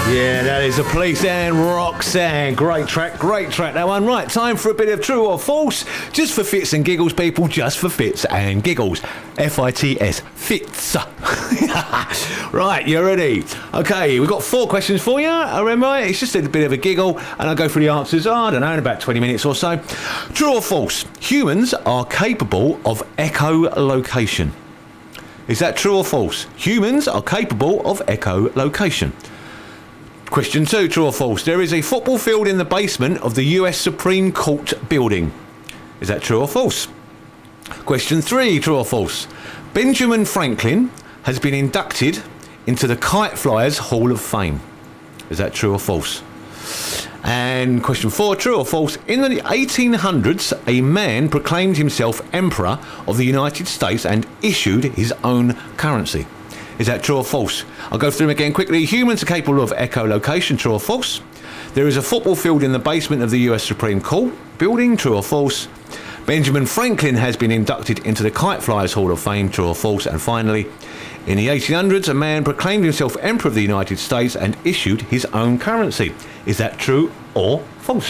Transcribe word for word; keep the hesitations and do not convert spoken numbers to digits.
Yeah, that is the Police and Roxanne. Great track, great track, that one. Right, time for a bit of true or false. Just for fits and giggles, people. Just for fits and giggles. F I T S. Fits. Right, you ready? Okay, we've got four questions for you. Remember, it's just a bit of a giggle, and I'll go through the answers, oh, I don't know, in about twenty minutes or so. True or false? Humans are capable of echolocation. Is that true or false? Humans are capable of echolocation. Question two, true or false? There is a football field in the basement of the U S Supreme Court building. Is that true or false? Question three, true or false? Benjamin Franklin has been inducted into the Kite Flyers Hall of Fame. Is that true or false? And question four, true or false? In the eighteen hundreds, a man proclaimed himself Emperor of the United States and issued his own currency. Is that true or false? I'll go through them again quickly. Humans are capable of echolocation. True or false? There is a football field in the basement of the U S Supreme Court building. True or false? Benjamin Franklin has been inducted into the Kite Flyers Hall of Fame. True or false? And finally, in the eighteen hundreds, a man proclaimed himself Emperor of the United States and issued his own currency. Is that true or false?